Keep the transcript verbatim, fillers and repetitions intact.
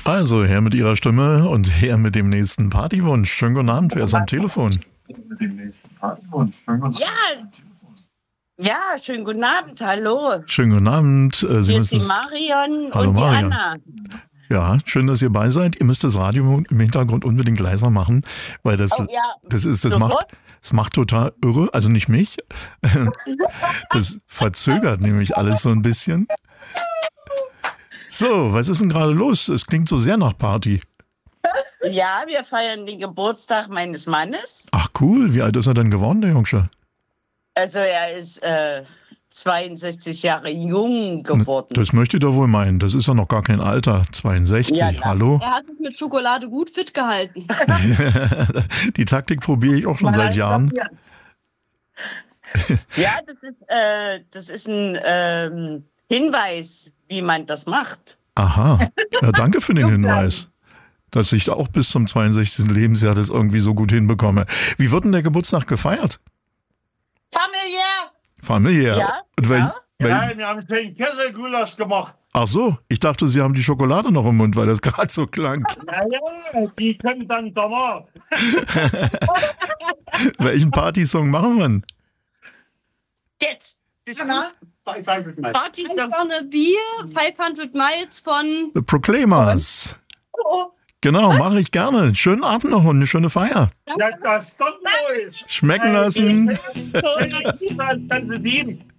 Also, her mit Ihrer Stimme und her mit dem nächsten Partywunsch. Schönen guten Abend, wer ist am Telefon? Mit dem nächsten Partywunsch. Schönen guten Abend. Ja, ja, schönen guten Abend, hallo. Schönen guten Abend. Äh, Sie Hier müssen ist die es- Marion Hallo, und die Marion. Anna. Ja, schön, dass ihr bei seid. Ihr müsst das Radio im Hintergrund unbedingt leiser machen, weil das, Oh, ja. das ist, das Sofort? macht, das macht total irre. Also nicht mich. Das verzögert nämlich alles so ein bisschen. So, was ist denn gerade los? Es klingt so sehr nach Party. Ja, wir feiern den Geburtstag meines Mannes. Ach cool, wie alt ist er denn geworden, der Jungsche? Also er ist äh, zweiundsechzig Jahre jung geworden. Das möchte ich doch wohl meinen. Das ist ja noch gar kein Alter. zweiundsechzig, Ja, ja. hallo? Er hat sich mit Schokolade gut fit gehalten. Die Taktik probiere ich auch schon seit Jahren. Ja, das ist, äh, das ist ein ähm, Hinweis, wie man das macht. Aha, ja, danke für den Hinweis, dass ich auch bis zum zweiundsechzigsten Lebensjahr das irgendwie so gut hinbekomme. Wie wird denn der Geburtstag gefeiert? Familiär! Familiär. Ja, Und wel- ja. wel- Nein, wir haben schön Kesselgulasch gemacht. Ach so, ich dachte, Sie haben die Schokolade noch im Mund, weil das gerade so klang. Naja, die können dann danach. Welchen Partysong machen wir denn? Jetzt! Bis Anna? Five hundred Miles. Partysong. Gonna Be fünfhundert Miles von... The Proclaimers. Oh, Genau, mache ich gerne. Schönen Abend noch und eine schöne Feier. Ja, das ist doch Deutsch. Schmecken lassen. Schönen Dank, Tante Wien.